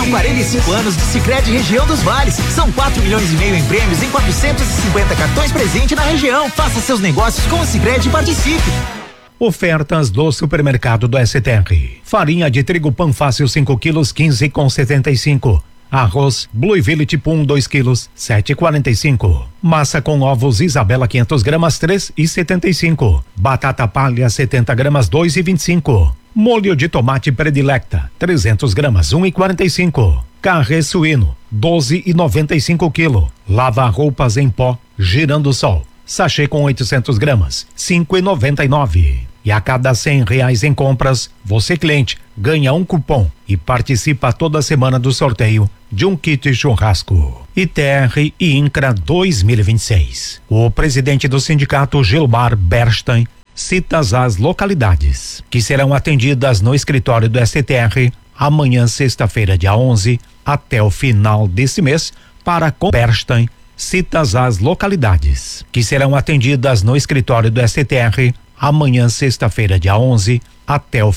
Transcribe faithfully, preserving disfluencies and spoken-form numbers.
quarenta e cinco anos de Sicredi Região dos Vales. São quatro milhões e meio em prêmios em quatrocentos e cinquenta cartões presente na região. Faça seus negócios com o Sicredi e participe. Ofertas do supermercado do S T R. Farinha de trigo Panfácil cinco quilos, quinze com setenta e cinco. Arroz Blue Village tipo um, dois quilos, sete e quarenta e cinco. Massa com ovos Isabela quinhentos gramas, três e setenta e cinco. Batata palha setenta gramas, dois e vinte e cinco. Molho de tomate Predilecta, trezentos gramas, um e quarenta e cinco. Carré suíno, doze e noventa e cinco quilo. Lava roupas em pó Girando Sol, sachê com oitocentos gramas, cinco e noventa e nove. E a cada cem reais em compras, você cliente ganha um cupom e participa toda semana do sorteio de um kit churrasco. I T R e INCRA dois mil e vinte e seis. O presidente do sindicato, Gilmar Bernstein, cita as localidades que serão atendidas no escritório do S T R amanhã, sexta-feira, dia onze, até o final desse mês, para com Bernstein, cita as localidades que serão atendidas no escritório do S T R amanhã, sexta-feira, dia onze, até o